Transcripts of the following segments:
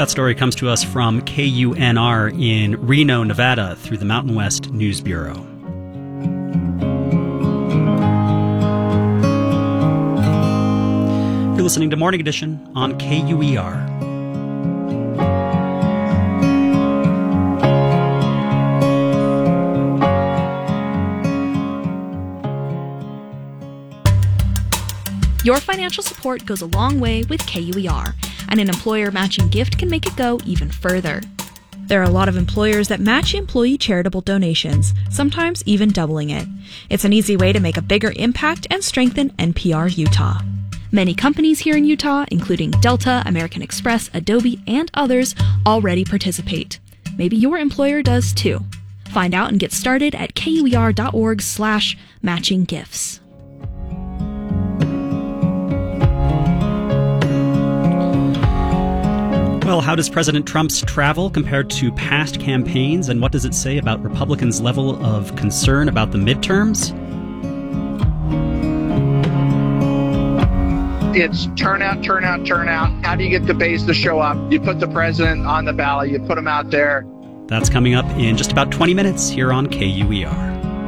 That story comes to us from KUNR in Reno, Nevada, through the Mountain West News Bureau. You're listening to Morning Edition on KUER. Your financial support goes a long way with KUER, and an employer matching gift can make it go even further. There are a lot of employers that match employee charitable donations, sometimes even doubling it. It's an easy way to make a bigger impact and strengthen NPR Utah. Many companies here in Utah, including Delta, American Express, Adobe, and others, already participate. Maybe your employer does too. Find out and get started at kuer.org/matchinggifts. Well, how does President Trump's travel compare to past campaigns, and what does it say about Republicans' level of concern about the midterms? It's turnout. How do you get the base to show up? You put the president on the ballot. You put him out there. That's coming up in just about 20 minutes here on KUER.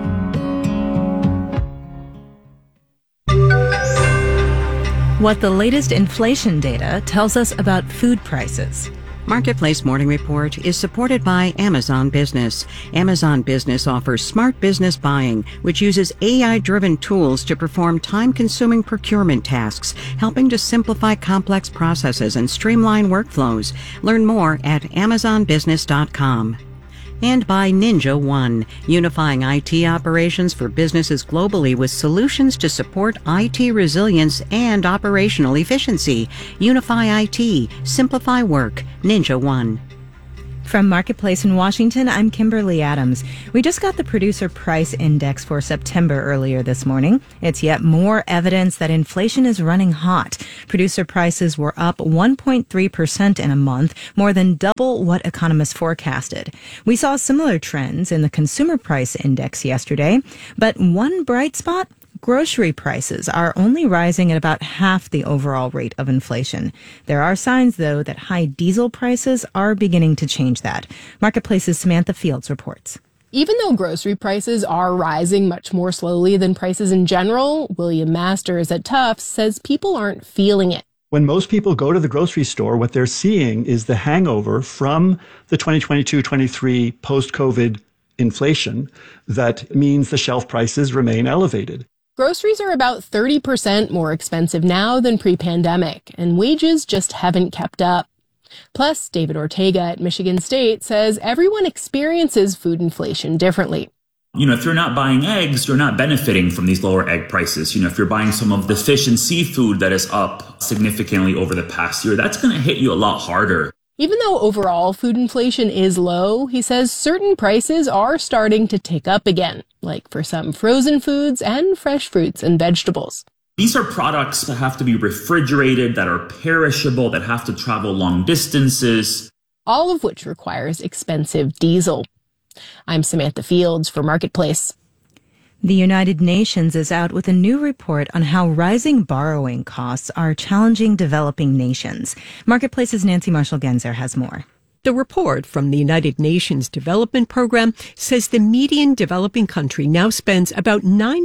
What the latest inflation data tells us about food prices. Marketplace Morning Report is supported by Amazon Business. Amazon Business offers smart business buying, which uses AI-driven tools to perform time-consuming procurement tasks, helping to simplify complex processes and streamline workflows. Learn more at amazonbusiness.com. And by Ninja One, unifying IT operations for businesses globally with solutions to support IT resilience and operational efficiency. Unify IT, simplify work. Ninja One. From Marketplace in Washington, I'm Kimberly Adams. We just got the Producer Price Index for September earlier this morning. It's yet more evidence that inflation is running hot. Producer prices were up 1.3% in a month, more than double what economists forecasted. We saw similar trends in the Consumer Price Index yesterday, but one bright spot: grocery prices are only rising at about half the overall rate of inflation. There are signs, though, that high diesel prices are beginning to change that. Marketplace's Samantha Fields reports. Even though grocery prices are rising much more slowly than prices in general, William Masters at Tufts says people aren't feeling it. When most people go to the grocery store, what they're seeing is the hangover from the 2022-23 post-COVID inflation that means the shelf prices remain elevated. Groceries are about 30% more expensive now than pre-pandemic, and wages just haven't kept up. Plus, David Ortega at Michigan State says everyone experiences food inflation differently. If you're not buying eggs, you're not benefiting from these lower egg prices. If you're buying some of the fish and seafood that is up significantly over the past year, that's going to hit you a lot harder. Even though overall food inflation is low, he says certain prices are starting to tick up again, like for some frozen foods and fresh fruits and vegetables. These are products that have to be refrigerated, that are perishable, that have to travel long distances. All of which requires expensive diesel. I'm Samantha Fields for Marketplace. The United Nations is out with a new report on how rising borrowing costs are challenging developing nations. Marketplace's Nancy Marshall-Genzer has more. The report from the United Nations Development Program says the median developing country now spends about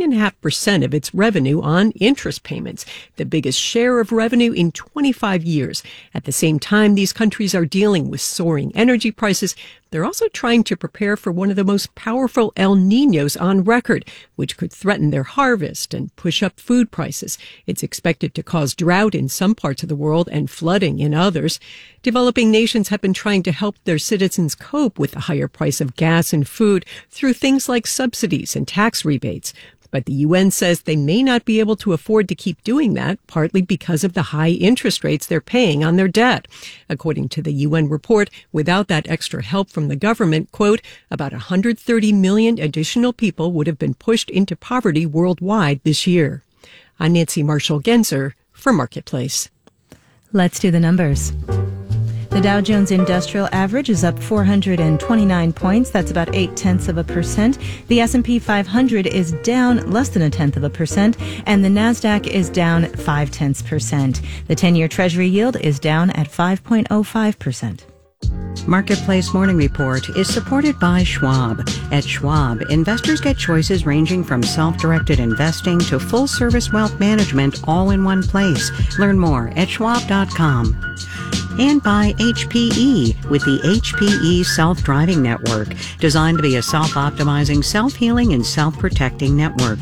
9.5% of its revenue on interest payments, the biggest share of revenue in 25 years. At the same time, these countries are dealing with soaring energy prices. They're also trying to prepare for one of the most powerful El Niños on record, which could threaten their harvest and push up food prices. It's expected to cause drought in some parts of the world and flooding in others. Developing nations have been trying to help their citizens cope with the higher price of gas and food through things like subsidies and tax rebates. But the UN says they may not be able to afford to keep doing that, partly because of the high interest rates they're paying on their debt. According to the UN report, without that extra help from the government, quote, about 130 million additional people would have been pushed into poverty worldwide this year. I'm Nancy Marshall-Genzer for Marketplace. Let's do the numbers. The The Dow Jones Industrial Average is up 429 points. That's about 0.8%. The S&P 500 is down less than 0.1%, and the Nasdaq is down 0.5%. The 10-year Treasury yield is down at 5.05%. Marketplace Morning Report is supported by Schwab. At Schwab, investors get choices ranging from self-directed investing to full-service wealth management all in one place. Learn more at schwab.com. And by HPE with the HPE Self-Driving Network, designed to be a self-optimizing, self-healing, and self-protecting network.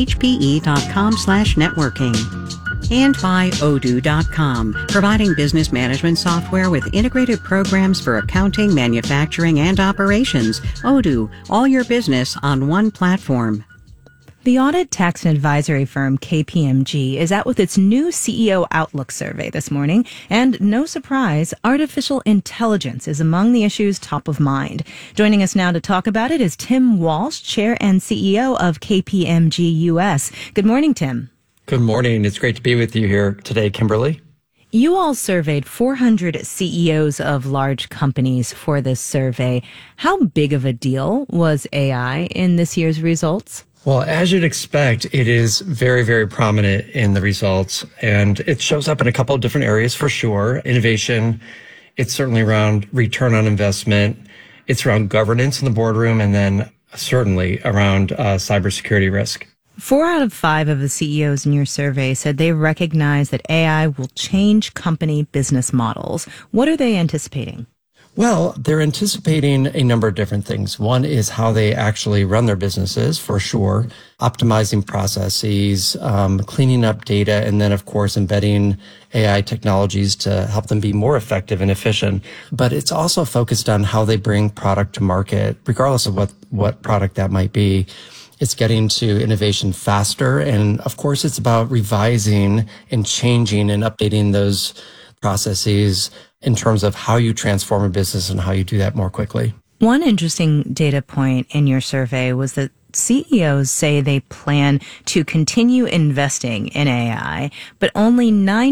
HPE.com/networking. And by Odoo.com, providing business management software with integrated programs for accounting, manufacturing, and operations. Odoo, all your business on one platform. The audit, tax, and advisory firm KPMG is out with its new CEO Outlook survey this morning. And no surprise, artificial intelligence is among the issues top of mind. Joining us now to talk about it is Tim Walsh, Chair and CEO of KPMG US. Good morning, Tim. Good morning. It's great to be with you here today, Kimberly. You all surveyed 400 CEOs of large companies for this survey. How big of a deal was AI in this year's results? Well, as you'd expect, it is very, very prominent in the results, and it shows up in a couple of different areas for sure. Innovation, it's certainly around return on investment. It's around governance in the boardroom, and then certainly around cybersecurity risk. 4 out of 5 of the CEOs in your survey said they recognize that AI will change company business models. What are they anticipating? Well, they're anticipating a number of different things. One is how they actually run their businesses, for sure, optimizing processes, cleaning up data, and then, of course, embedding AI technologies to help them be more effective and efficient. But it's also focused on how they bring product to market, regardless of what product that might be. It's getting to innovation faster. And of course, it's about revising and changing and updating those processes in terms of how you transform a business and how you do that more quickly. One interesting data point in your survey was that CEOs say they plan to continue investing in AI, but only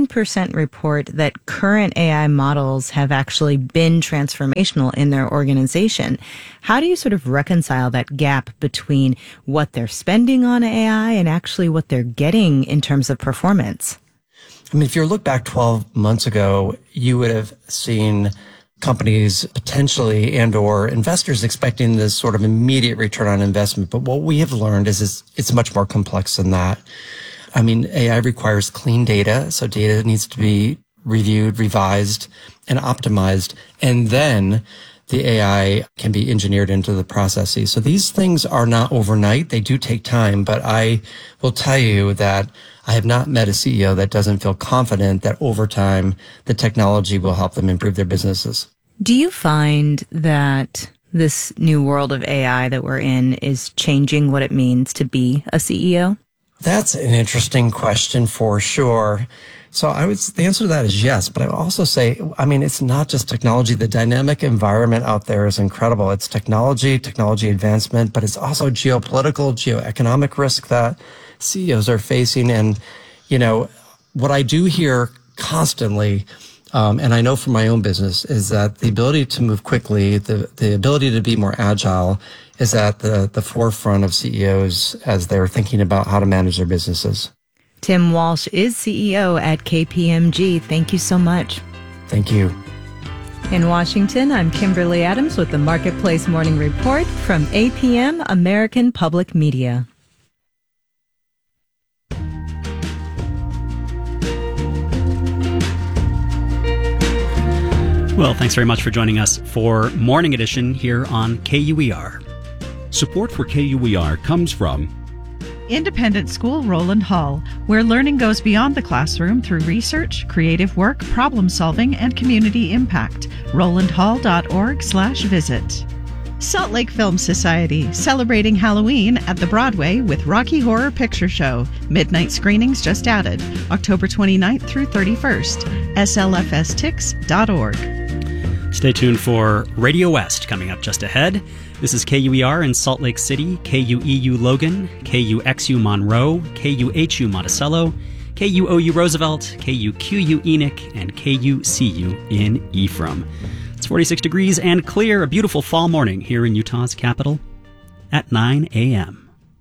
9% report that current AI models have actually been transformational in their organization. How do you sort of reconcile that gap between what they're spending on AI and actually what they're getting in terms of performance? I mean, if you look back 12 months ago, you would have seen companies potentially and or investors expecting this sort of immediate return on investment. But what we have learned is it's much more complex than that. I mean, AI requires clean data. So data needs to be reviewed, revised, and optimized. And then the AI can be engineered into the processes. So these things are not overnight. They do take time. But I will tell you that I have not met a CEO that doesn't feel confident that over time, the technology will help them improve their businesses. Do you find that this new world of AI that we're in is changing what it means to be a CEO? That's an interesting question for sure. So the answer to that is yes, but I would also say, I mean, it's not just technology. The dynamic environment out there is incredible. It's technology advancement, but it's also geopolitical, geoeconomic risk that CEOs are facing. And, you know, what I do hear constantly, and I know from my own business, is that the ability to move quickly, the ability to be more agile is at the forefront of CEOs as they're thinking about how to manage their businesses. Tim Walsh is CEO at KPMG. Thank you so much. Thank you. In Washington, I'm Kimberly Adams with the Marketplace Morning Report from APM, American Public Media. Well, thanks very much for joining us for Morning Edition here on KUER. Support for KUER comes from Independent School Roland Hall, where learning goes beyond the classroom through research, creative work, problem solving, and community impact. RolandHall.org/visit. Salt Lake Film Society, celebrating Halloween at the Broadway with Rocky Horror Picture Show. Midnight screenings just added, October 29th through 31st. slfstix.org. Stay tuned for Radio West coming up just ahead. This is KUER in Salt Lake City, KUEU Logan, KUXU Monroe, KUHU Monticello, KUOU Roosevelt, KUQU Enoch, and KUCU in Ephraim. It's 46 degrees and clear, a beautiful fall morning here in Utah's capital at 9 a.m.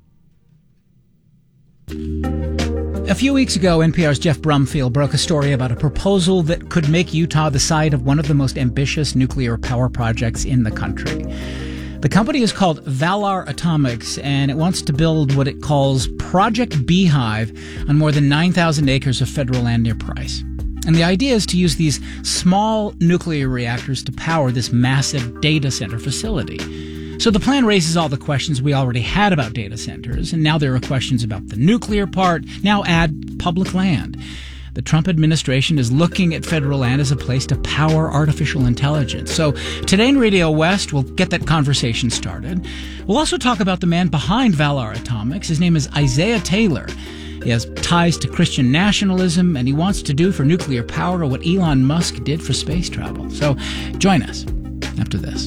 A few weeks ago, NPR's Jeff Brumfield broke a story about a proposal that could make Utah the site of one of the most ambitious nuclear power projects in the country. The company is called Valar Atomics, and it wants to build what it calls Project Beehive on more than 9,000 acres of federal land near Price. And the idea is to use these small nuclear reactors to power this massive data center facility. So the plan raises all the questions we already had about data centers, and now there are questions about the nuclear part. Now add public land. The Trump administration is looking at federal land as a place to power artificial intelligence. So today in Radio West, we'll get that conversation started. We'll also talk about the man behind Valar Atomics. His name is Isaiah Taylor. He has ties to Christian nationalism, and he wants to do for nuclear power what Elon Musk did for space travel. So join us after this.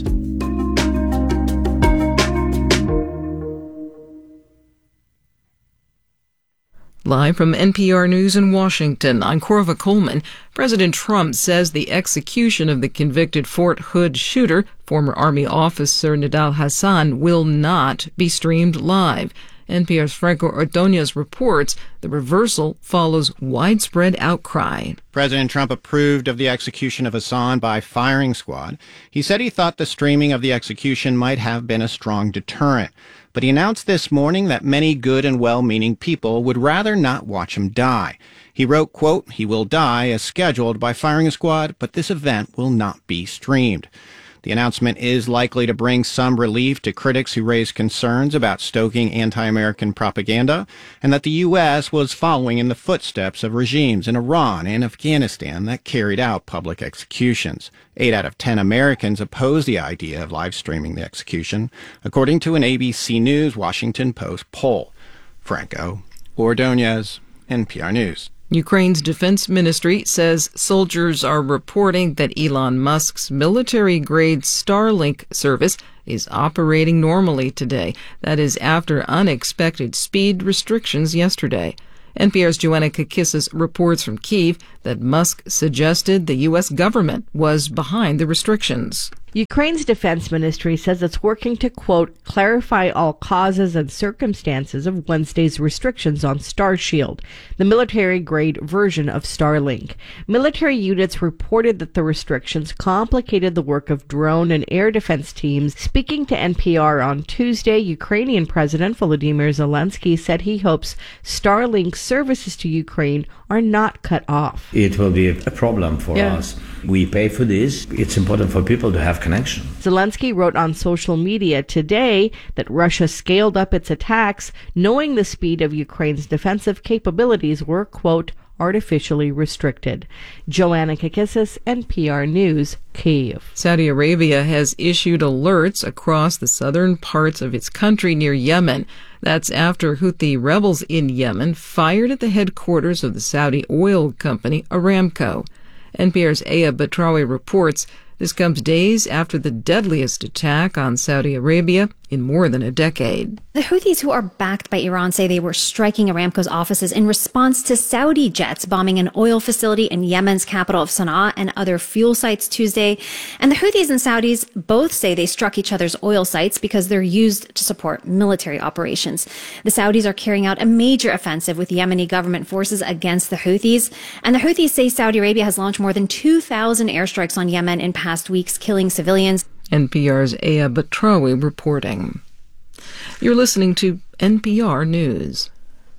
Live from NPR News in Washington, I'm Corva Coleman. President Trump says the execution of the convicted Fort Hood shooter, former Army officer Nidal Hasan, will not be streamed live. NPR's Franco Ordonez reports the reversal follows widespread outcry. President Trump approved of the execution of Hasan by firing squad. He said he thought the streaming of the execution might have been a strong deterrent. But he announced this morning that many good and well-meaning people would rather not watch him die. He wrote, quote, "He will die as scheduled by firing squad, but this event will not be streamed." The announcement is likely to bring some relief to critics who raise concerns about stoking anti-American propaganda and that the U.S. was following in the footsteps of regimes in Iran and Afghanistan that carried out public executions. 8 out of 10 Americans oppose the idea of live streaming the execution, according to an ABC News Washington Post poll. Franco Ordonez, NPR News. Ukraine's defense ministry says soldiers are reporting that Elon Musk's military-grade Starlink service is operating normally today. That is after unexpected speed restrictions yesterday. NPR's Joanna Kakissis reports from Kyiv that Musk suggested the U.S. government was behind the restrictions. Ukraine's defense ministry says it's working to, quote, clarify all causes and circumstances of Wednesday's restrictions on Starshield, the military-grade version of Starlink. Military units reported that the restrictions complicated the work of drone and air defense teams. Speaking to NPR on Tuesday, Ukrainian President Volodymyr Zelensky said he hopes Starlink services to Ukraine are not cut off. It will be a problem for us. We pay for this. It's important for people to have connection. Zelensky wrote on social media today that Russia scaled up its attacks, knowing the speed of Ukraine's defensive capabilities were, quote, artificially restricted. Joanna Kakissis, NPR News, Kyiv. Saudi Arabia has issued alerts across the southern parts of its country near Yemen. That's after Houthi rebels in Yemen fired at the headquarters of the Saudi oil company Aramco. NPR's Aya Batrawi reports this comes days after the deadliest attack on Saudi Arabia in more than a decade. The Houthis, who are backed by Iran, say they were striking Aramco's offices in response to Saudi jets bombing an oil facility in Yemen's capital of Sana'a and other fuel sites Tuesday. And the Houthis and Saudis both say they struck each other's oil sites because they're used to support military operations. The Saudis are carrying out a major offensive with Yemeni government forces against the Houthis. And the Houthis say Saudi Arabia has launched more than 2,000 airstrikes on Yemen in past weeks, killing civilians. NPR's Aya Batrawi reporting. You're listening to NPR News.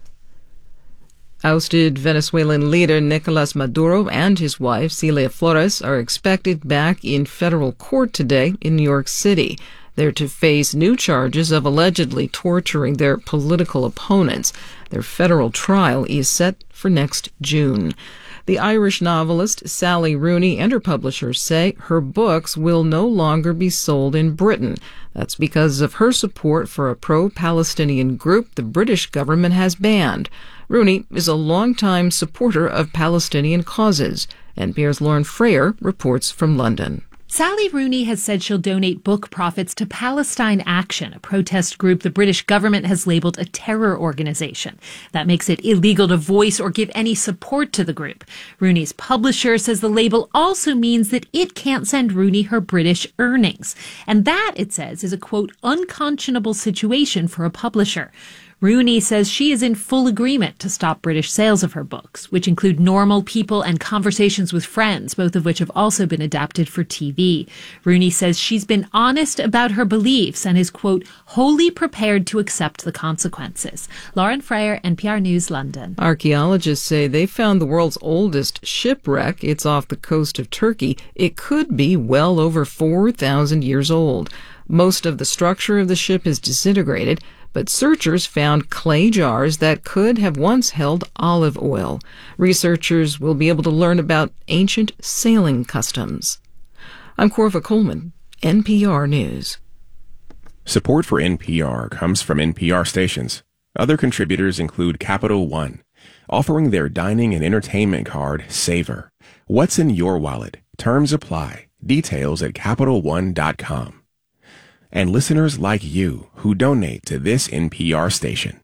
Ousted Venezuelan leader Nicolas Maduro and his wife, Celia Flores, are expected back in federal court today in New York City. They're to face new charges of allegedly torturing their political opponents. Their federal trial is set for next June. The Irish novelist Sally Rooney and her publishers say her books will no longer be sold in Britain. That's because of her support for a pro-Palestinian group the British government has banned. Rooney is a longtime supporter of Palestinian causes. NPR's Lauren Frayer reports from London. Sally Rooney has said she'll donate book profits to Palestine Action, a protest group the British government has labeled a terror organization. That makes it illegal to voice or give any support to the group. Rooney's publisher says the label also means that it can't send Rooney her British earnings. And that, it says, is a, quote, unconscionable situation for a publisher. Rooney says she is in full agreement to stop British sales of her books, which include Normal People and Conversations with Friends, both of which have also been adapted for TV. Rooney says she's been honest about her beliefs and is, quote, wholly prepared to accept the consequences. Lauren Freyer, NPR News, London. Archaeologists say they found the world's oldest shipwreck. It's off the coast of Turkey. It could be well over 4,000 years old. Most of the structure of the ship is disintegrated, but searchers found clay jars that could have once held olive oil. Researchers will be able to learn about ancient sailing customs. I'm Corva Coleman, NPR News. Support for NPR comes from NPR stations. Other contributors include Capital One, offering their dining and entertainment card, Savor. What's in your wallet? Terms apply. Details at CapitalOne.com. And listeners like you who donate to this NPR station.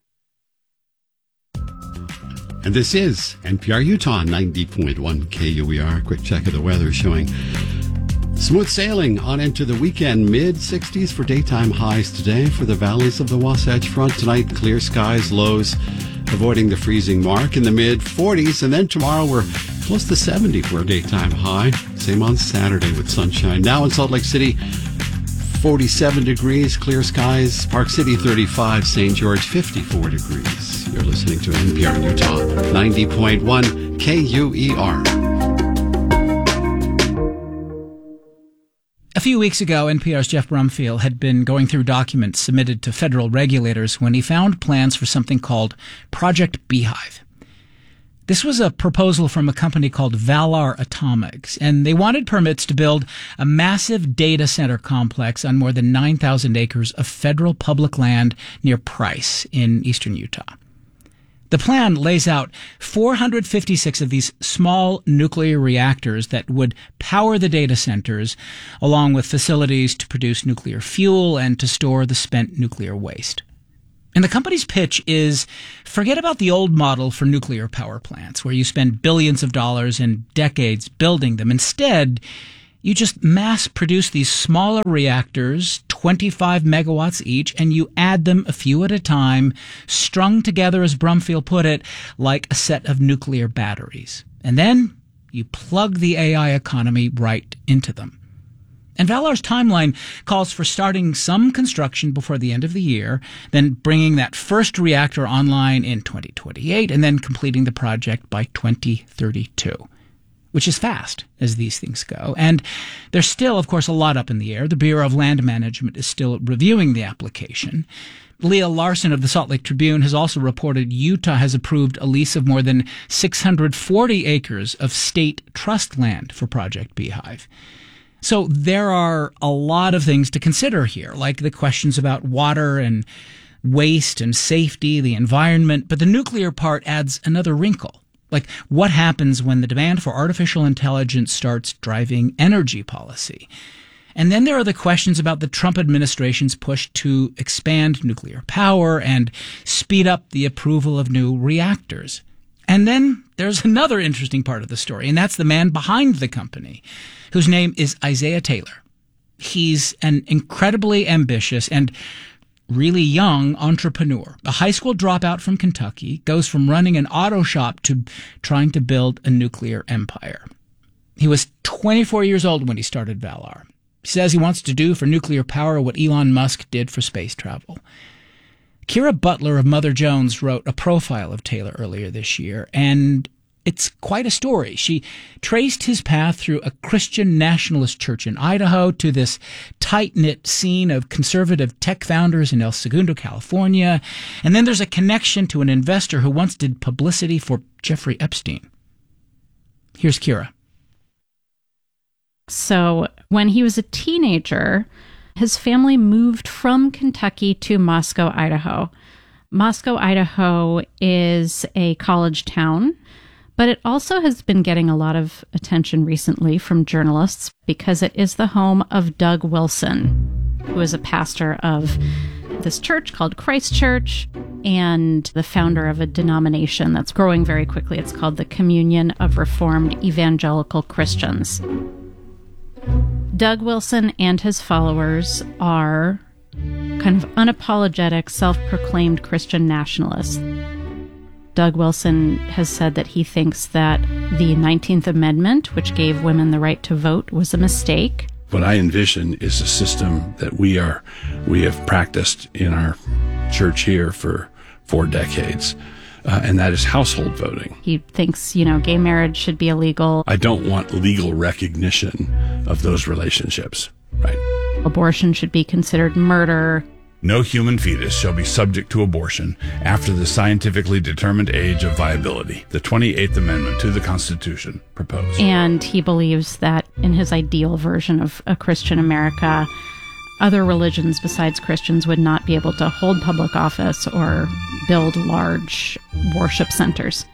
And this is NPR Utah 90.1 KUER. Quick check of the weather showing smooth sailing on into the weekend. Mid-60s for daytime highs today for the valleys of the Wasatch Front. Tonight, clear skies, lows avoiding the freezing mark in the mid-40s. And then tomorrow we're close to 70 for a daytime high. Same on Saturday with sunshine. Now in Salt Lake City, 47 degrees, clear skies. Park City, 35. St. George, 54 degrees. You're listening to NPR Utah, 90.1 KUER. A few weeks ago, NPR's Jeff Brumfield had been going through documents submitted to federal regulators when he found plans for something called Project Beehive. This was a proposal from a company called Valar Atomics, and they wanted permits to build a massive data center complex on more than 9,000 acres of federal public land near Price in eastern Utah. The plan lays out 456 of these small nuclear reactors that would power the data centers, along with facilities to produce nuclear fuel and to store the spent nuclear waste. And the company's pitch is, forget about the old model for nuclear power plants, where you spend billions of dollars and decades building them. Instead, you just mass produce these smaller reactors, 25 megawatts each, and you add them a few at a time, strung together, as Brumfield put it, like a set of nuclear batteries. And then you plug the AI economy right into them. And Valar's timeline calls for starting some construction before the end of the year, then bringing that first reactor online in 2028, and then completing the project by 2032, which is fast as these things go. And there's still, of course, a lot up in the air. The Bureau of Land Management is still reviewing the application. Leah Larson of the Salt Lake Tribune has also reported Utah has approved a lease of more than 640 acres of state trust land for Project Beehive. So there are a lot of things to consider here, like the questions about water and waste and safety, the environment. But the nuclear part adds another wrinkle. Like, what happens when the demand for artificial intelligence starts driving energy policy? And then there are the questions about the Trump administration's push to expand nuclear power and speed up the approval of new reactors. And then there's another interesting part of the story, and that's the man behind the company, whose name is Isaiah Taylor. He's an incredibly ambitious and really young entrepreneur. A high school dropout from Kentucky, goes from running an auto shop to trying to build a nuclear empire. He was 24 years old when he started Valar. He says he wants to do for nuclear power what Elon Musk did for space travel. Kira Butler of Mother Jones wrote a profile of Taylor earlier this year, and it's quite a story. She traced his path through a Christian nationalist church in Idaho to this tight-knit scene of conservative tech founders in El Segundo, California. And then there's a connection to an investor who once did publicity for Jeffrey Epstein. Here's Kira. So when he was a teenager, his family moved from Kentucky to Moscow, Idaho. Moscow, Idaho is a college town, But it also has been getting a lot of attention recently from journalists because it is the home of Doug Wilson, who is a pastor of this church called Christ Church and the founder of a denomination that's growing very quickly. It's called the Communion of Reformed Evangelical Christians. Doug Wilson and his followers are kind of unapologetic, self-proclaimed Christian nationalists. Doug Wilson has said that he thinks that the 19th Amendment, which gave women the right to vote, was a mistake. What I envision is a system that we have practiced in our church here for 4 decades, and that is household voting. He thinks, gay marriage should be illegal. I don't want legal recognition of those relationships, right? Abortion should be considered murder. No human fetus shall be subject to abortion after the scientifically determined age of viability, the 28th Amendment to the Constitution proposed. And he believes that in his ideal version of a Christian America, other religions besides Christians would not be able to hold public office or build large worship centers.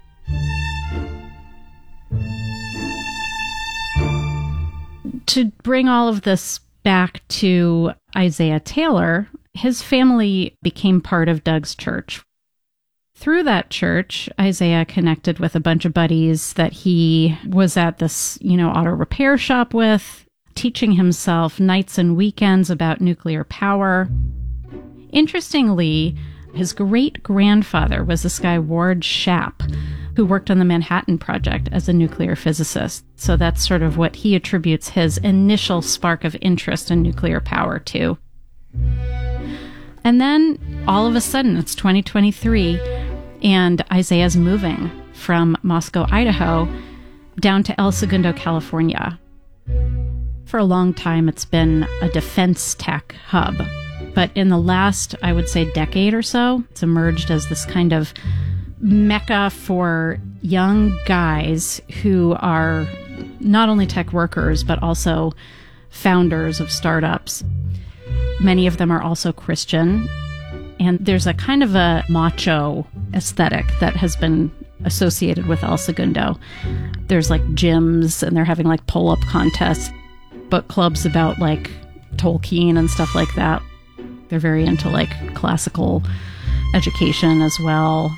To bring all of this back to Isaiah Taylor, his family became part of Doug's church. Through that church, Isaiah connected with a bunch of buddies that he was at this, auto repair shop with, teaching himself nights and weekends about nuclear power. Interestingly, his great-grandfather was this guy, Ward Shapp, who worked on the Manhattan Project as a nuclear physicist. So that's sort of what he attributes his initial spark of interest in nuclear power to. And then, all of a sudden, it's 2023, and Isaiah's moving from Moscow, Idaho, down to El Segundo, California. For a long time, it's been a defense tech hub. But in the last, I would say, decade or so, it's emerged as this kind of mecca for young guys who are not only tech workers, but also founders of startups. Many of them are also Christian. And there's a kind of a macho aesthetic that has been associated with El Segundo. There's like gyms, and they're having like pull-up contests, book clubs about like Tolkien and stuff like that. They're very into like classical education as well.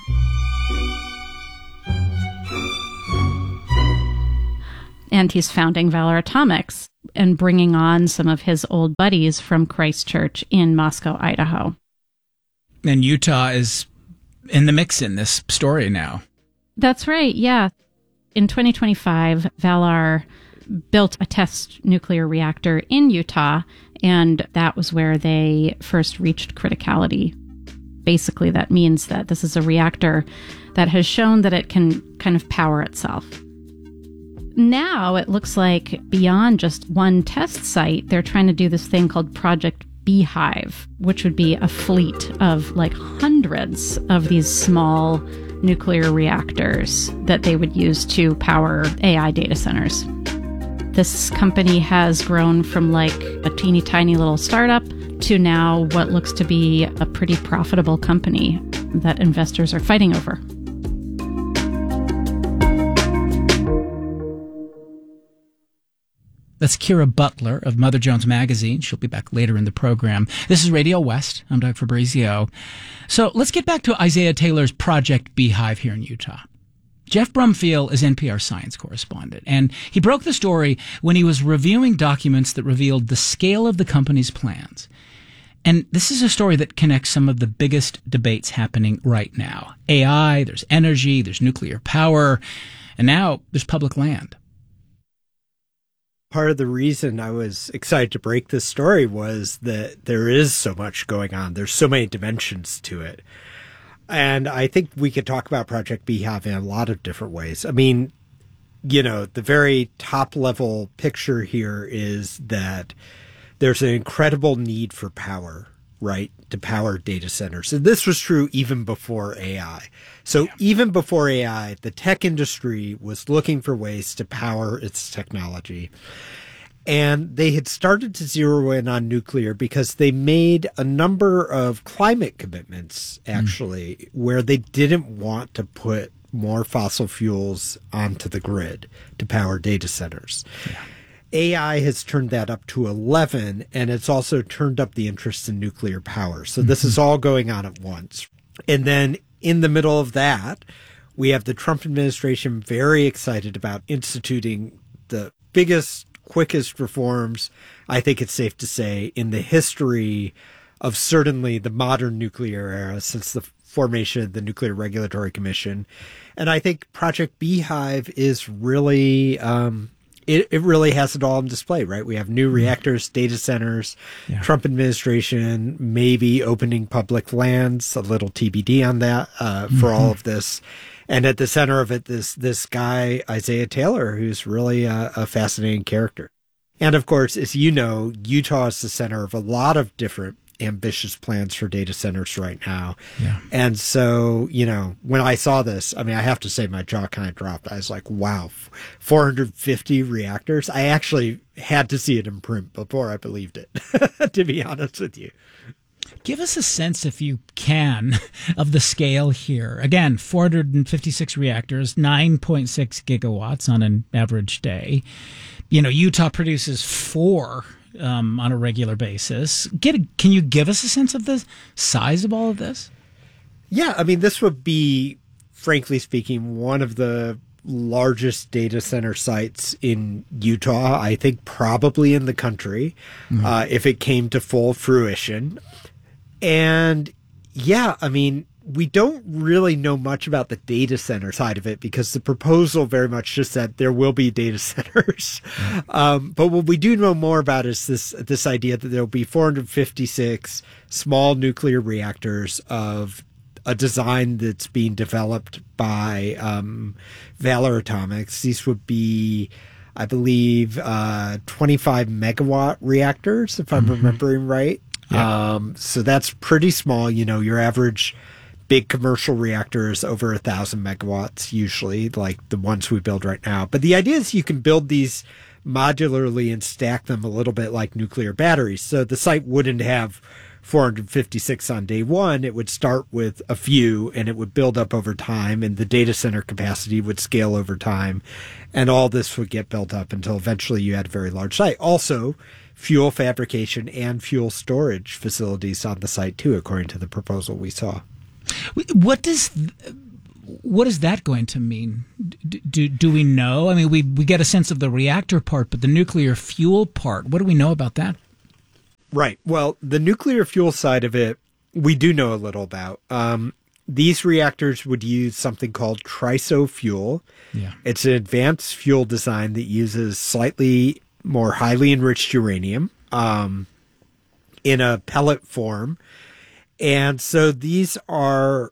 And he's founding Valor Atomics and bringing on some of his old buddies from Christ Church in Moscow, Idaho. And Utah is in the mix in this story now. That's right, yeah. In 2025, Valar built a test nuclear reactor in Utah, and that was where they first reached criticality. Basically, that means that this is a reactor that has shown that it can kind of power itself. Now it looks like beyond just one test site, they're trying to do this thing called Project Beehive, which would be a fleet of like hundreds of these small nuclear reactors that they would use to power AI data centers. This company has grown from like a teeny tiny little startup to now what looks to be a pretty profitable company that investors are fighting over. That's Kira Butler of Mother Jones Magazine. She'll be back later in the program. This is Radio West. I'm Doug Fabrizio. So let's get back to Isaiah Taylor's Project Beehive here in Utah. Jeff Brumfiel is NPR science correspondent, and he broke the story when he was reviewing documents that revealed the scale of the company's plans. And this is a story that connects some of the biggest debates happening right now. AI, there's energy, there's nuclear power, and now there's public land. Part of the reason I was excited to break this story was that there is so much going on. There's so many dimensions to it. And I think we could talk about Project Beehive in a lot of different ways. I mean, the very top level picture here is that there's an incredible need for power, right, to power data centers. And this was true even before AI. So even before AI, the tech industry was looking for ways to power its technology. And they had started to zero in on nuclear because they made a number of climate commitments, actually, where they didn't want to put more fossil fuels onto the grid to power data centers. AI has turned that up to 11, and it's also turned up the interest in nuclear power. So this is all going on at once. And then in the middle of that, we have the Trump administration very excited about instituting the biggest, quickest reforms, I think it's safe to say, in the history of certainly the modern nuclear era since the formation of the Nuclear Regulatory Commission. And I think Project Beehive is really, it really has it all on display, right? We have new reactors, data centers, Trump administration, maybe opening public lands, a little TBD on that for all of this. And at the center of it, this guy, Isaiah Taylor, who's really a fascinating character. And of course, as you know, Utah is the center of a lot of different ambitious plans for data centers right now. Yeah. And so, you know, when I saw this, I mean, I have to say my jaw kind of dropped. I was like, wow, 450 reactors. I actually had to see it in print before I believed it, to be honest with you. Give us a sense, if you can, of the scale here. Again, 456 reactors, 9.6 gigawatts on an average day. You know, Utah produces 4 on a regular basis. Can you give us a sense of the size of all of this? Yeah, I mean, this would be, frankly speaking, one of the largest data center sites in Utah, I think probably in the country, if it came to full fruition. And yeah, I mean, we don't really know much about the data center side of it because the proposal very much just said there will be data centers. But what we do know more about is this idea that there will be 456 small nuclear reactors of a design that's being developed by Valor Atomics. These would be, I believe, 25 megawatt reactors, if I'm remembering right. Yeah. So that's pretty small. You know, your average big commercial reactor is over 1,000 megawatts, usually, like the ones we build right now. But the idea is you can build these modularly and stack them a little bit like nuclear batteries. So the site wouldn't have 456 on day one. It would start with a few and it would build up over time, and the data center capacity would scale over time. And all this would get built up until eventually you had a very large site. Also, fuel fabrication and fuel storage facilities on the site too, according to the proposal we saw. What is that going to mean? Do we know? I mean, we get a sense of the reactor part, but the nuclear fuel part, what do we know about that? Right. Well, the nuclear fuel side of it, we do know a little about. These reactors would use something called TRISO fuel. Yeah. It's an advanced fuel design that uses slightly more highly enriched uranium in a pellet form. And so these are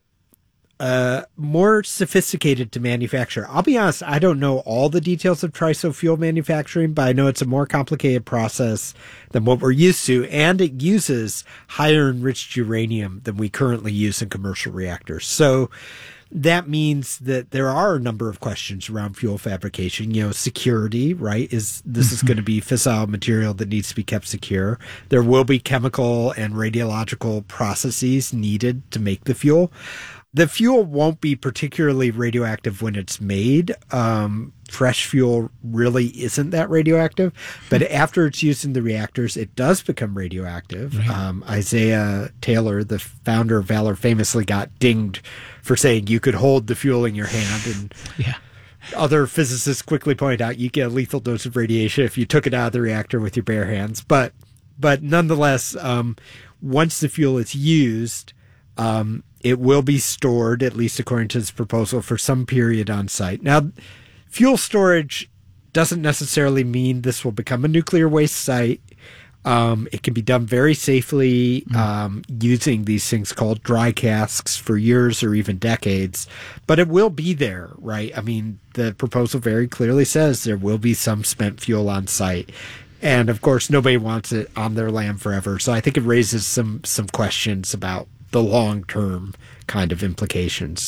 more sophisticated to manufacture. I'll be honest, I don't know all the details of TRISO fuel manufacturing, but I know it's a more complicated process than what we're used to, and it uses higher enriched uranium than we currently use in commercial reactors. So that means that there are a number of questions around fuel fabrication. You know, security, right? This is going to be fissile material that needs to be kept secure. There will be chemical and radiological processes needed to make the fuel. The fuel won't be particularly radioactive when it's made. Fresh fuel really isn't that radioactive, but after it's used in the reactors, it does become radioactive. Right. Isaiah Taylor, the founder of Valor, famously got dinged for saying you could hold the fuel in your hand, and other physicists quickly pointed out you get a lethal dose of radiation if you took it out of the reactor with your bare hands. But nonetheless, once the fuel is used, it will be stored, at least according to this proposal, for some period on site. Now, fuel storage doesn't necessarily mean this will become a nuclear waste site. It can be done very safely using these things called dry casks for years or even decades, but it will be there, right? I mean, the proposal very clearly says there will be some spent fuel on site. And of course, nobody wants it on their land forever. So I think it raises some questions about the long-term kind of implications.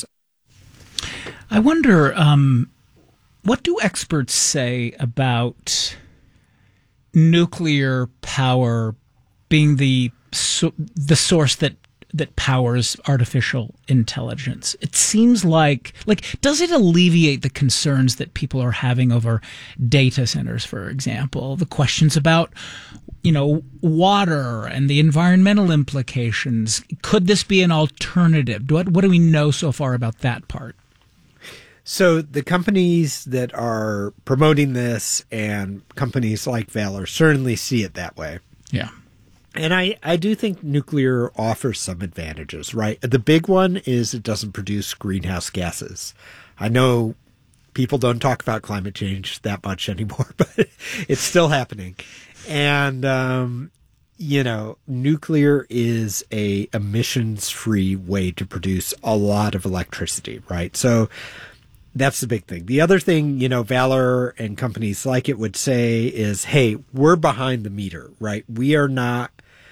I wonder, what do experts say about nuclear power being the source that that powers artificial intelligence. It seems like does it alleviate the concerns that people are having over data centers, for example, the questions about, water and the environmental implications? Could this be an alternative? What do we know so far about that part? So the companies that are promoting this and companies like Valor certainly see it that way. Yeah. And I do think nuclear offers some advantages, right? The big one is it doesn't produce greenhouse gases. I know people don't talk about climate change that much anymore, but it's still happening. And, nuclear is a emissions-free way to produce a lot of electricity, right? So that's the big thing. The other thing, Valor and companies like it would say is, hey, we're behind the meter, right? We're not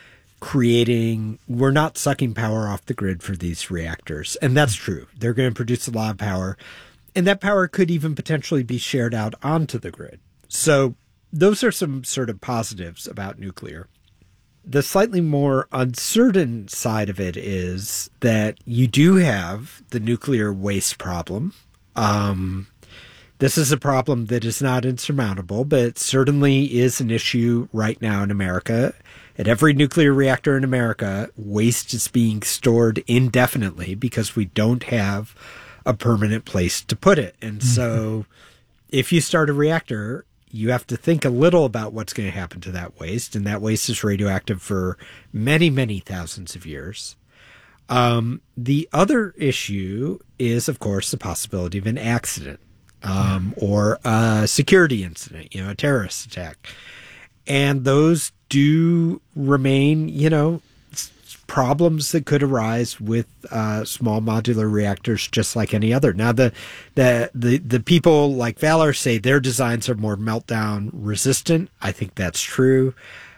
sucking power off the grid for these reactors. And that's true. They're going to produce a lot of power. And that power could even potentially be shared out onto the grid. So those are some sort of positives about nuclear. The slightly more uncertain side of it is that you do have the nuclear waste problem. This is a problem that is not insurmountable, but it certainly is an issue right now in America. At every nuclear reactor in America, waste is being stored indefinitely because we don't have a permanent place to put it. And so if you start a reactor, you have to think a little about what's going to happen to that waste. And that waste is radioactive for many, many thousands of years. The other issue is, of course, the possibility of an accident or a security incident, a terrorist attack. And those do remain, problems that could arise with small modular reactors, just like any other. Now, the people like Valor say their designs are more meltdown resistant. I think that's true.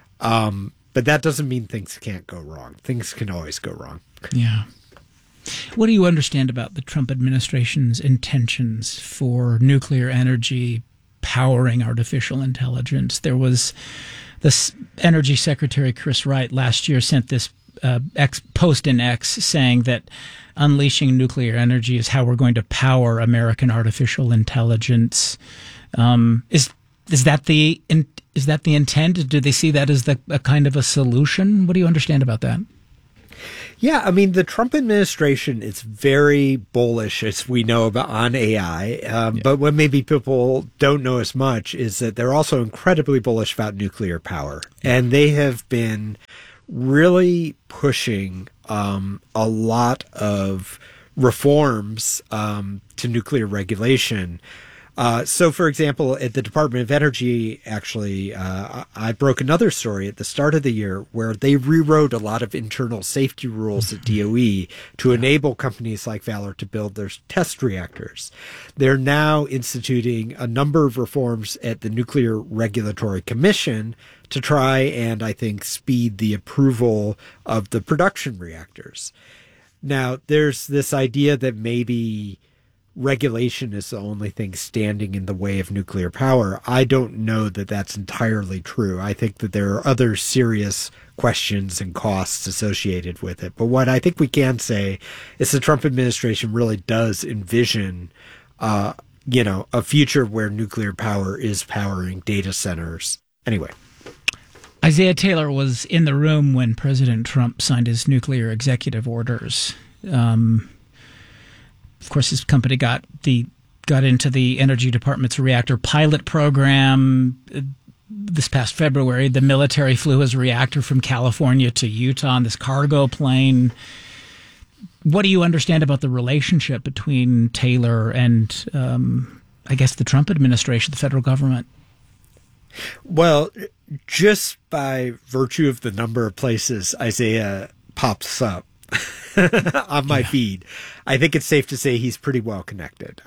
But that doesn't mean things can't go wrong. Things can always go wrong. Yeah. What do you understand about the Trump administration's intentions for nuclear energy powering artificial intelligence? There was this Energy Secretary Chris Wright last year sent this post in X saying that unleashing nuclear energy is how we're going to power American artificial intelligence. Is that the intent? Do they see that as a kind of a solution? What do you understand about that? Yeah, I mean, the Trump administration is very bullish, as we know, on AI. But what maybe people don't know as much is that they're also incredibly bullish about nuclear power. And they have been really pushing a lot of reforms to nuclear regulation. So, for example, at the Department of Energy, actually, I broke another story at the start of the year where they rewrote a lot of internal safety rules at DOE to enable companies like Valor to build their test reactors. They're now instituting a number of reforms at the Nuclear Regulatory Commission to try and, I think, speed the approval of the production reactors. Now, there's this idea that maybe regulation is the only thing standing in the way of nuclear power. I don't know that that's entirely true. I think that there are other serious questions and costs associated with it. But what I think we can say is the Trump administration really does envision, a future where nuclear power is powering data centers. Anyway. Isaiah Taylor was in the room when President Trump signed his nuclear executive orders. Of course, his company got into the Energy Department's reactor pilot program this past February. The military flew his reactor from California to Utah on this cargo plane. What do you understand about the relationship between Taylor and, I guess, the Trump administration, the federal government? Well, just by virtue of the number of places Isaiah pops up on my feed, I think it's safe to say he's pretty well connected.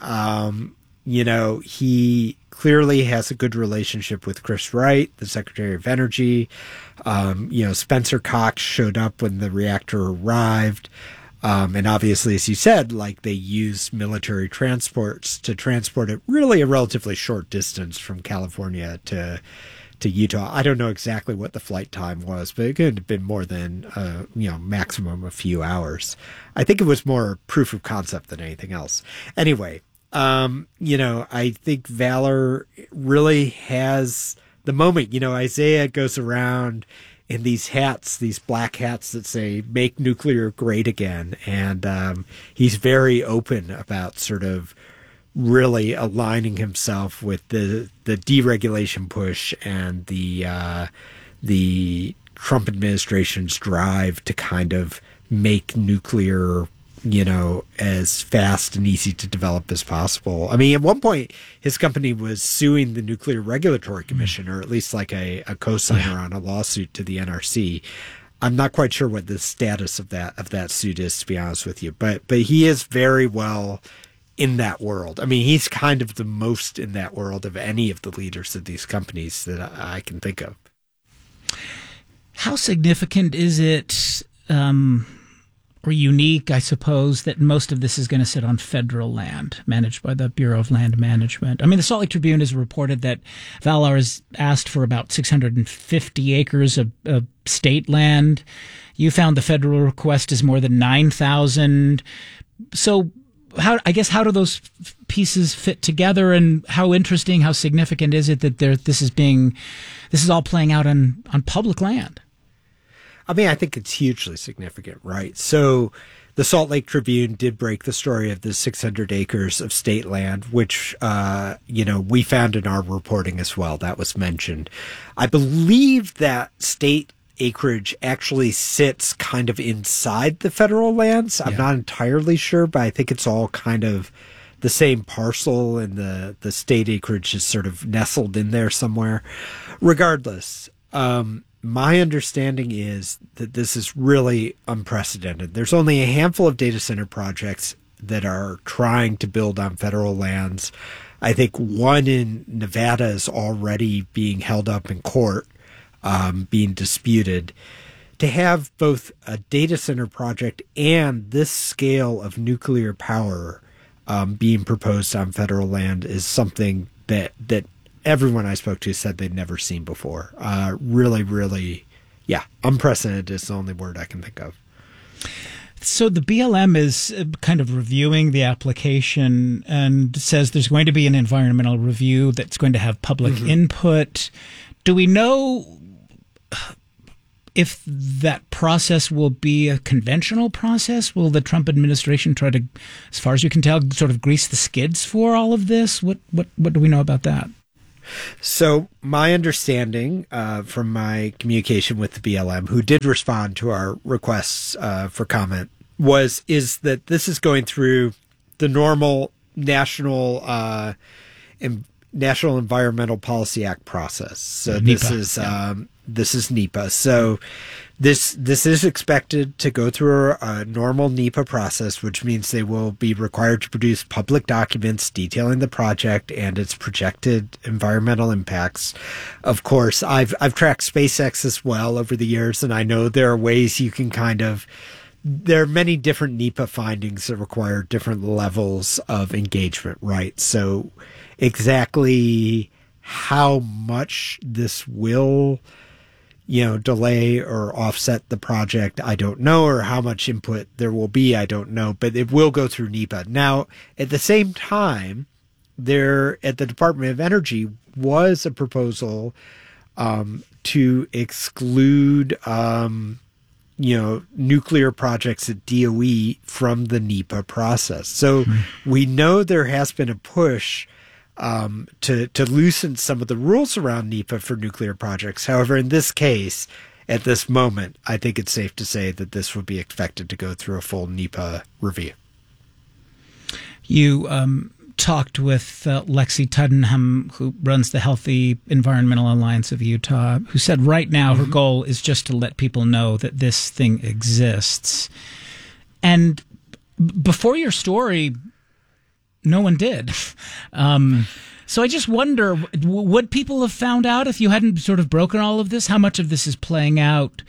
He clearly has a good relationship with Chris Wright, the Secretary of Energy. Spencer Cox showed up when the reactor arrived. And obviously, as you said, they use military transports to transport it really a relatively short distance from California to to Utah. I don't know exactly what the flight time was, but it could have been more than, maximum a few hours. I think it was more proof of concept than anything else. Anyway, I think Valor really has the moment. Isaiah goes around in these hats, these black hats that say "Make nuclear great again," and he's very open about sort of really aligning himself with the deregulation push and the Trump administration's drive to kind of make nuclear, as fast and easy to develop as possible. I mean, at one point, his company was suing the Nuclear Regulatory Commission, or at least like a co-signer on a lawsuit to the NRC. I'm not quite sure what the status of that suit is, to be honest with you, but he is very well in that world. I mean, he's kind of the most in that world of any of the leaders of these companies that I can think of. How significant is it, or unique, I suppose, that most of this is going to sit on federal land managed by the Bureau of Land Management? I mean, the Salt Lake Tribune has reported that Valor has asked for about 650 acres of state land. You found the federal request is more than 9,000. So how do those pieces fit together, and how interesting, how significant is it that this is all playing out on public land? I mean, I think it's hugely significant, right? So the Salt Lake Tribune did break the story of the 600 acres of state land, which, we found in our reporting as well. That was mentioned. I believe that state acreage actually sits kind of inside the federal lands. I'm not entirely sure, but I think it's all kind of the same parcel, and the state acreage is sort of nestled in there somewhere. Regardless, my understanding is that this is really unprecedented. There's only a handful of data center projects that are trying to build on federal lands. I think one in Nevada is already being held up in court, being disputed. To have both a data center project and this scale of nuclear power being proposed on federal land is something that everyone I spoke to said they'd never seen before. Really, really, unprecedented is the only word I can think of. So the BLM is kind of reviewing the application and says there's going to be an environmental review that's going to have public input. Do we know if that process will be a conventional process? Will the Trump administration try to, as far as you can tell, sort of grease the skids for all of this? What do we know about that? So my understanding from my communication with the BLM, who did respond to our requests for comment, is that this is going through the normal National Environmental Policy Act process. So this is NEPA. So this is expected to go through a normal NEPA process, which means they will be required to produce public documents detailing the project and its projected environmental impacts. Of course, I've tracked SpaceX as well over the years, and I know there are ways you can there are many different NEPA findings that require different levels of engagement, right? So exactly how much this will delay or offset the project, I don't know, or how much input there will be, I don't know, but it will go through NEPA. Now, at the same time, there at the Department of Energy was a proposal to exclude, nuclear projects at DOE from the NEPA process. So we know there has been a push to loosen some of the rules around NEPA for nuclear projects. However, in this case, at this moment, I think it's safe to say that this would be expected to go through a full NEPA review. You talked with Lexi Tuddenham, who runs the Healthy Environmental Alliance of Utah, who said right now her goal is just to let people know that this thing exists. And before your story, no one did. So I just wonder, would people have found out if you hadn't sort of broken all of this? How much of this is playing out,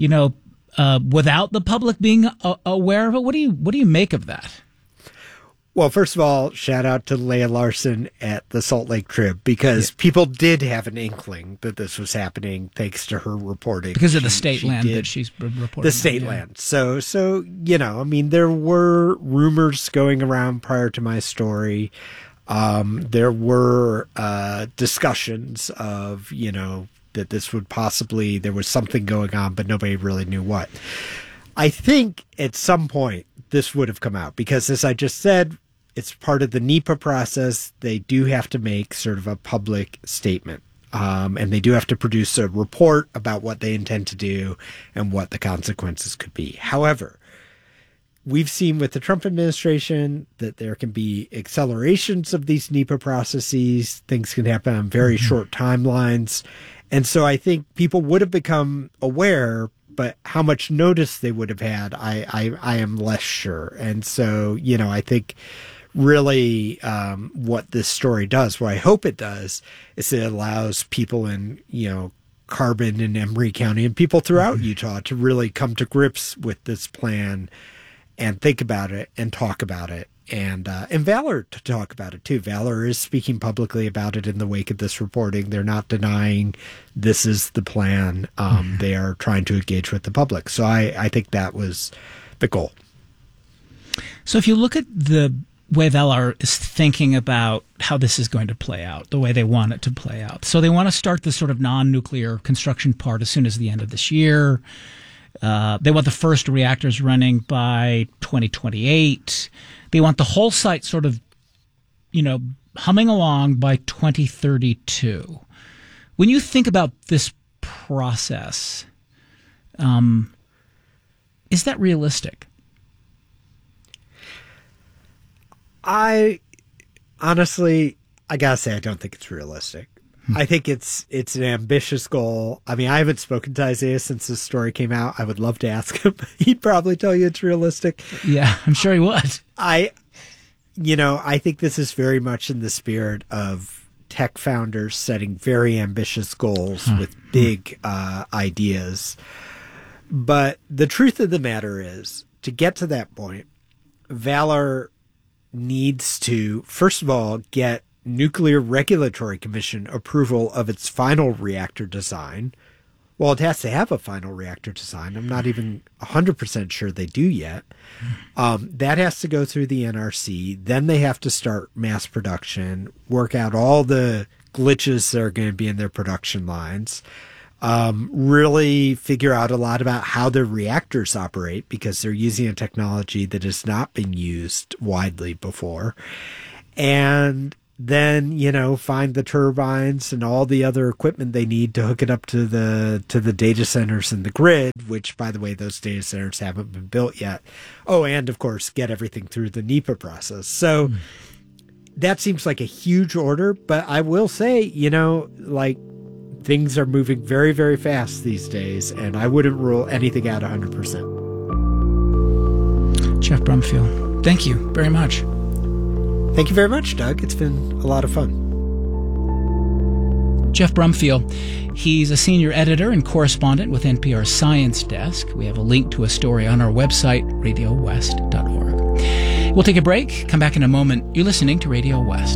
without the public being aware of it? What do you make of that? Well, first of all, shout out to Leah Larson at the Salt Lake Trib, because people did have an inkling that this was happening thanks to her reporting. Because of the state land that she's reporting. The state land. So, I mean, there were rumors going around prior to my story. There were discussions of, that this would possibly, there was something going on, but nobody really knew what. I think at some point this would have come out because, as I just said, it's part of the NEPA process. They do have to make sort of a public statement, and they do have to produce a report about what they intend to do and what the consequences could be. However, we've seen with the Trump administration that there can be accelerations of these NEPA processes. Things can happen on very short timelines. And so I think people would have become aware, but how much notice they would have had, I am less sure. And so, I think really what this story does, what I hope it does, is it allows people in, Carbon and Emery County and people throughout Utah to really come to grips with this plan and think about it and talk about it. And Valor to talk about it too. Valor is speaking publicly about it in the wake of this reporting. They're not denying this is the plan. They are trying to engage with the public. So I think that was the goal. So if you look at the way Valor is thinking about how this is going to play out, the way they want it to play out. So they want to start the sort of non-nuclear construction part as soon as the end of this year. They want the first reactors running by 2028. They want the whole site sort of, humming along by 2032. When you think about this process, is that realistic? I honestly, I gotta say, I don't think it's realistic. I think it's an ambitious goal. I mean, I haven't spoken to Isaiah since this story came out. I would love to ask him. He'd probably tell you it's realistic. Yeah, I'm sure he would. I think this is very much in the spirit of tech founders setting very ambitious goals with big ideas. But the truth of the matter is, to get to that point, Valor needs to, first of all, get Nuclear Regulatory Commission approval of its final reactor design. Well, it has to have a final reactor design. I'm not even 100% sure they do yet. That has to go through the NRC. Then they have to start mass production, work out all the glitches that are going to be in their production lines, really figure out a lot about how their reactors operate because they're using a technology that has not been used widely before. And then, find the turbines and all the other equipment they need to hook it up to the data centers and the grid, which, by the way, those data centers haven't been built yet. Oh, and of course, get everything through the NEPA process. So that seems like a huge order, but I will say, things are moving very, very fast these days, and I wouldn't rule anything out 100%. Jeff Brumfiel, thank you very much. Thank you very much, Doug. It's been a lot of fun. Jeff Brumfiel, he's a senior editor and correspondent with NPR's Science Desk. We have a link to a story on our website, radiowest.org. We'll take a break, come back in a moment. You're listening to Radio West.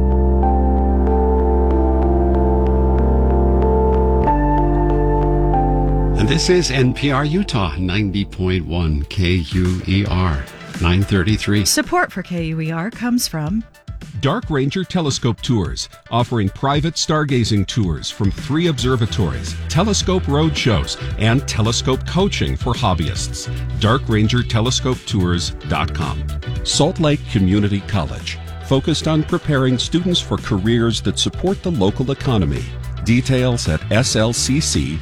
And this is NPR Utah, 90.1 KUER. 933. Support for KUER comes from Dark Ranger Telescope Tours, offering private stargazing tours from 3 observatories, telescope road shows, and telescope coaching for hobbyists. DarkRangerTelescopeTours.com. Salt Lake Community College, focused on preparing students for careers that support the local economy. Details at slcc.edu.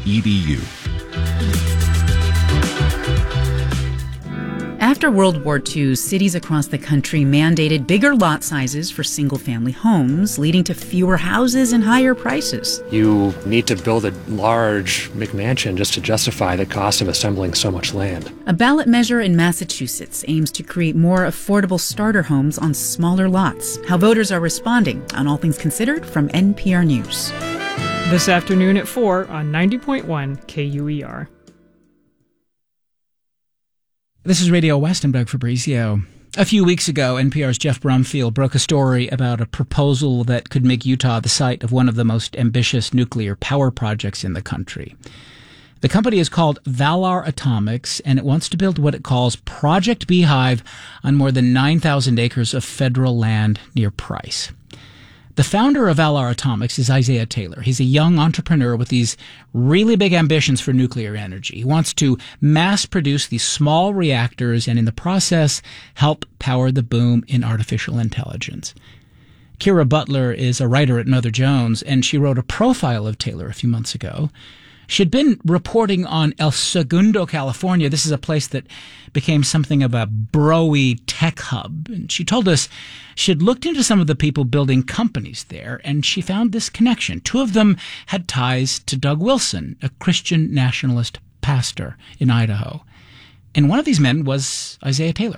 After World War II, cities across the country mandated bigger lot sizes for single-family homes, leading to fewer houses and higher prices. You need to build a large McMansion just to justify the cost of assembling so much land. A ballot measure in Massachusetts aims to create more affordable starter homes on smaller lots. How voters are responding on All Things Considered from NPR News. This afternoon at 4 on 90.1 KUER. This is Radio West. I'm Doug Fabrizio. A few weeks ago, NPR's Jeff Brumfield broke a story about a proposal that could make Utah the site of one of the most ambitious nuclear power projects in the country. The company is called Valar Atomics, and it wants to build what it calls Project Beehive on more than 9,000 acres of federal land near Price. The founder of Valar Atomics is Isaiah Taylor. He's a young entrepreneur with these really big ambitions for nuclear energy. He wants to mass produce these small reactors and in the process help power the boom in artificial intelligence. Kira Butler is a writer at Mother Jones, and she wrote a profile of Taylor a few months ago. She'd been reporting on El Segundo, California. This is a place that became something of a bro-y tech hub. And she told us she'd looked into some of the people building companies there, and she found this connection. Two of them had ties to Doug Wilson, a Christian nationalist pastor in Idaho. And one of these men was Isaiah Taylor.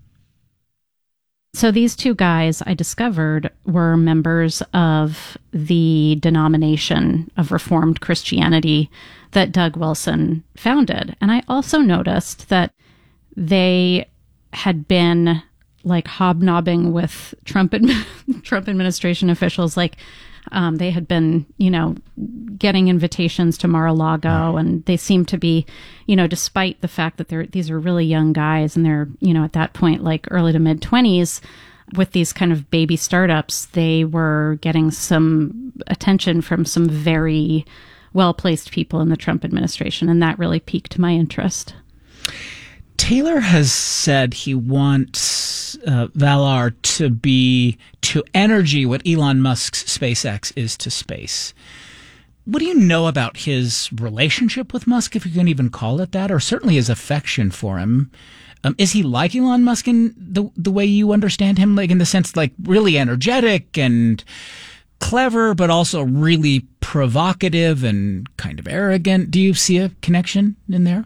So these two guys, I discovered, were members of the denomination of Reformed Christianity that Doug Wilson founded. And I also noticed that they had been like hobnobbing with Trump administration officials. Like they had been, getting invitations to Mar-a-Lago, and they seemed to be, despite the fact that these are really young guys and they're, at that point, like early to mid 20s, with these kind of baby startups, they were getting some attention from some very well-placed people in the Trump administration, and that really piqued my interest. Taylor has said he wants Valar to be to energy what Elon Musk's SpaceX is to space. What do you know about his relationship with Musk, if you can even call it that, or certainly his affection for him? Is he like Elon Musk in the way you understand him, like in the sense like really energetic and clever, but also really provocative and kind of arrogant? Do you see a connection in there?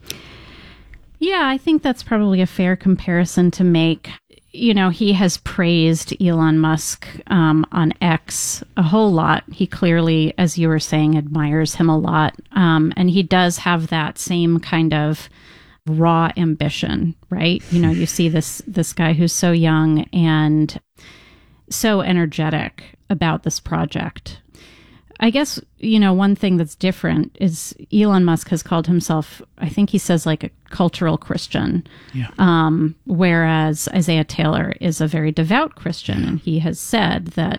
Yeah, I think that's probably a fair comparison to make. He has praised Elon Musk on X a whole lot. He clearly, as you were saying, admires him a lot. And he does have that same kind of raw ambition, right? You see this guy who's so young and so energetic about this project. I guess, one thing that's different is Elon Musk has called himself, I think he says, like a cultural Christian. Yeah. Whereas Isaiah Taylor is a very devout Christian. Yeah. And he has said that,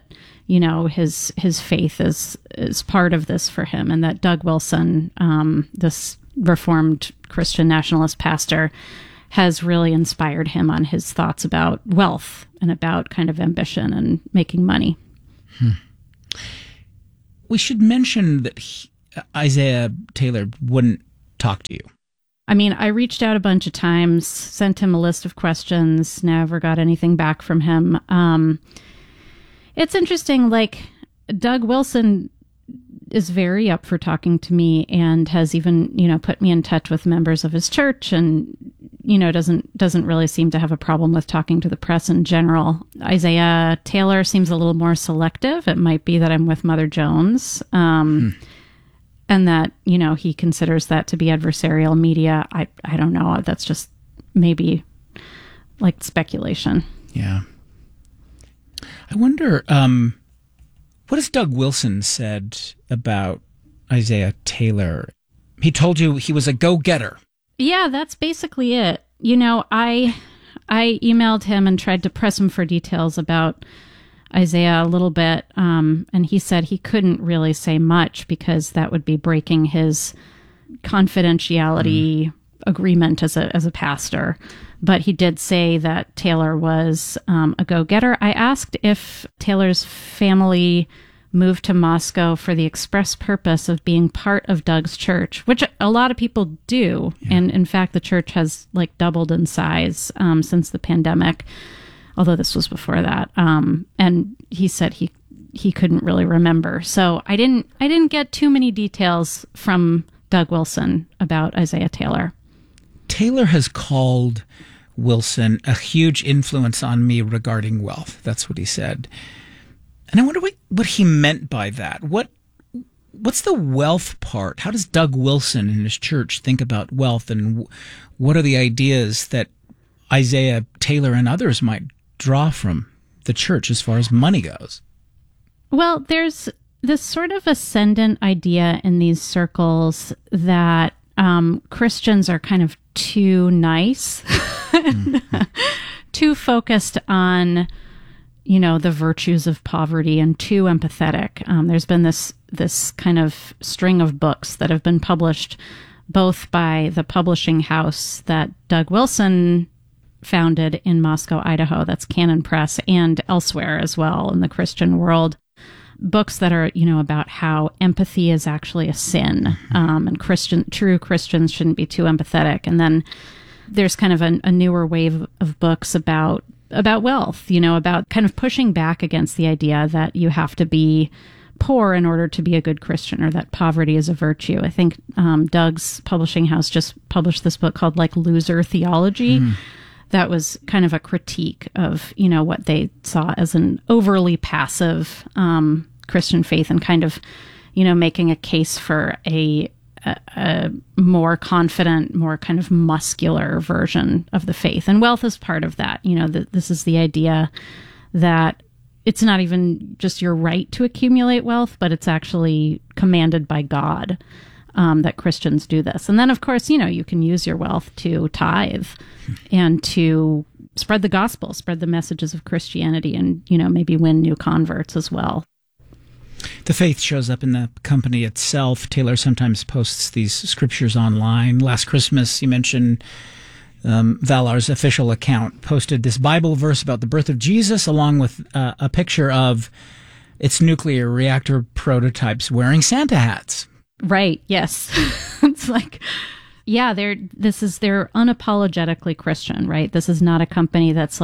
his faith is part of this for him, and that Doug Wilson, this Reformed Christian nationalist pastor, has really inspired him on his thoughts about wealth and about kind of ambition and making money. We should mention that Isaiah Taylor wouldn't talk to you. I mean, I reached out a bunch of times, sent him a list of questions, never got anything back from him. It's interesting, like, Doug Wilson is very up for talking to me and has even, put me in touch with members of his church and, doesn't really seem to have a problem with talking to the press in general. Isaiah Taylor seems a little more selective. It might be that I'm with Mother Jones, and that, he considers that to be adversarial media. I don't know. That's just maybe like speculation. Yeah. I wonder, what has Doug Wilson said about Isaiah Taylor? He told you he was a go-getter. Yeah, that's basically it. I emailed him and tried to press him for details about Isaiah a little bit, and he said he couldn't really say much because that would be breaking his confidentiality agreement as a pastor. But he did say that Taylor was a go-getter. I asked if Taylor's family moved to Moscow for the express purpose of being part of Doug's church, which a lot of people do. Yeah. And in fact, the church has like doubled in size since the pandemic, although this was before that. And he said he couldn't really remember. So I didn't get too many details from Doug Wilson about Isaiah Taylor. Taylor has called Wilson a huge influence on me regarding wealth. That's what he said. And I wonder what he meant by that. What's the wealth part? How does Doug Wilson and his church think about wealth, and what are the ideas that Isaiah Taylor and others might draw from the church as far as money goes? Well, there's this sort of ascendant idea in these circles that Christians are kind of too nice, too focused on, the virtues of poverty and too empathetic. There's been this kind of string of books that have been published both by the publishing house that Doug Wilson founded in Moscow, Idaho, that's Canon Press, and elsewhere as well in the Christian world. Books that are, about how empathy is actually a sin, and true Christians shouldn't be too empathetic. And then there's kind of a newer wave of books about wealth, about kind of pushing back against the idea that you have to be poor in order to be a good Christian, or that poverty is a virtue. I think Doug's publishing house just published this book called Loser Theology. That was kind of a critique of, what they saw as an overly passive Christian faith, and kind of, making a case for a more confident, more kind of muscular version of the faith. And wealth is part of that. This is the idea that it's not even just your right to accumulate wealth, but it's actually commanded by God. That Christians do this. And then, of course, you can use your wealth to tithe and to spread the gospel, spread the messages of Christianity, and, maybe win new converts as well. The faith shows up in the company itself. Taylor sometimes posts these scriptures online. Last Christmas, you mentioned Valar's official account posted this Bible verse about the birth of Jesus, along with a picture of its nuclear reactor prototypes wearing Santa hats. Right. Yes. It's they're unapologetically Christian, right? This is not a company that's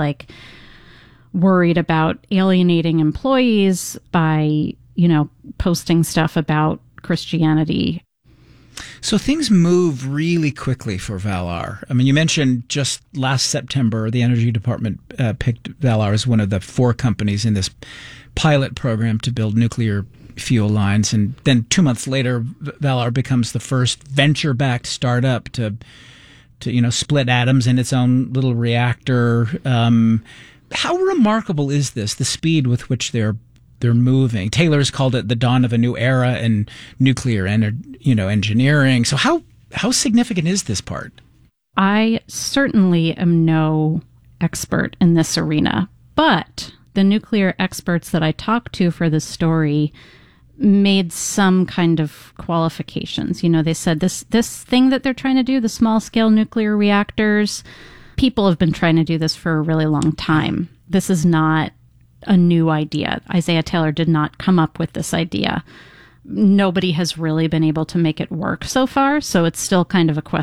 worried about alienating employees by, posting stuff about Christianity. So things move really quickly for Valar. I mean, you mentioned just last September, the Energy Department picked Valar as one of the 4 companies in this pilot program to build nuclear fuel lines, and then 2 months later, Valar becomes the first venture-backed startup to split atoms in its own little reactor. How remarkable is this? The speed with which they're moving. Taylor's called it the dawn of a new era in nuclear engineering. So how significant is this part? I certainly am no expert in this arena, but the nuclear experts that I talked to for this story made some kind of qualifications. They said this thing that they're trying to do, the small scale nuclear reactors, people have been trying to do this for a really long time. This is not a new idea. Isaiah Taylor did not come up with this idea. Nobody has really been able to make it work so far, so it's still kind of a question